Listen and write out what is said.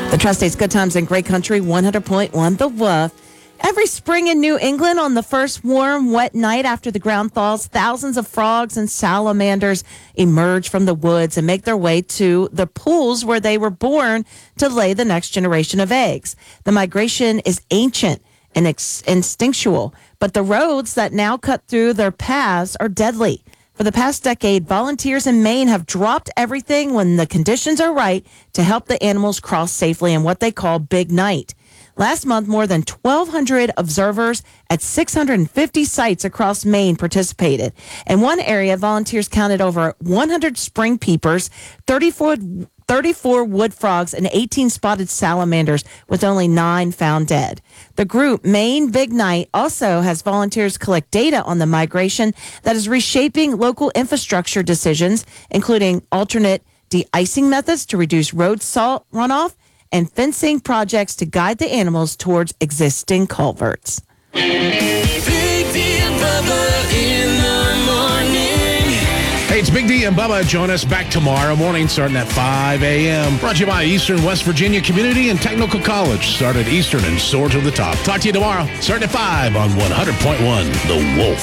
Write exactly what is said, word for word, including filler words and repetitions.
The Tri-State's Good Times and Great Country, one hundred point one The Wolf. Every spring in New England, on the first warm, wet night after the ground thaws, thousands of frogs and salamanders emerge from the woods and make their way to the pools where they were born to lay the next generation of eggs. The migration is ancient and ex- instinctual, but the roads that now cut through their paths are deadly. For the past decade, volunteers in Maine have dropped everything when the conditions are right to help the animals cross safely in what they call Big Night. Last month, more than twelve hundred observers at six hundred fifty sites across Maine participated. In one area, volunteers counted over one hundred spring peepers, thirty-four, thirty-four wood frogs, and eighteen spotted salamanders, with only nine found dead. The group, Maine Big Night, also has volunteers collect data on the migration that is reshaping local infrastructure decisions, including alternate de-icing methods to reduce road salt runoff and fencing projects to guide the animals towards existing culverts. Big D and Bubba in the morning. Hey, it's Big D and Bubba. Join us back tomorrow morning starting at five a.m. Brought to you by Eastern West Virginia Community and Technical College. Start at Eastern and soar to the top. Talk to you tomorrow starting at five on one hundred point one The Wolf.